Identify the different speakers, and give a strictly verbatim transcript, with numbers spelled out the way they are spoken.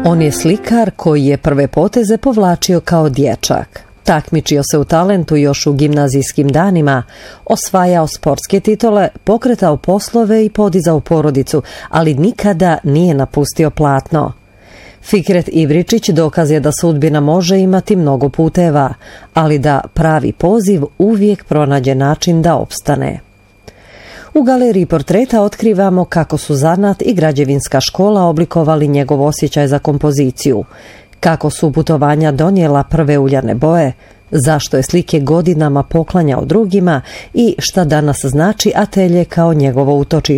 Speaker 1: On je slikar koji je prve poteze povlačio kao dječak. Takmičio se u talentu još u gimnazijskim danima, osvajao sportske titule, pokretao poslove i podizao porodicu, ali nikada nije napustio platno. Fikret Ivričić dokaz je da sudbina može imati mnogo puteva, ali da pravi poziv uvijek pronađe način da opstane. U galeriji portreta otkrivamo kako su zanat i građevinska škola oblikovali njegov osjećaj za kompoziciju, kako su putovanja donijela prve uljane boje, zašto je slike godinama poklanjao drugima i šta danas znači atelje kao njegovo utočište.